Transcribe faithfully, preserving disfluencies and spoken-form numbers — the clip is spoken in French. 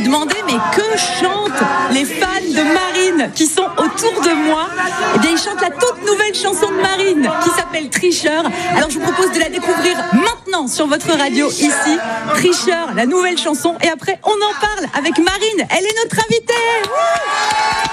demandez mais que chantent les fans de Marine qui sont autour de moi? Eh bien, ils chantent la toute nouvelle chanson de Marine qui s'appelle Tricheur. Alors, je vous propose de la découvrir maintenant sur votre radio ici. Tricheur, la nouvelle chanson. Et après, on en parle avec Marine. Elle est notre invitée. Wouh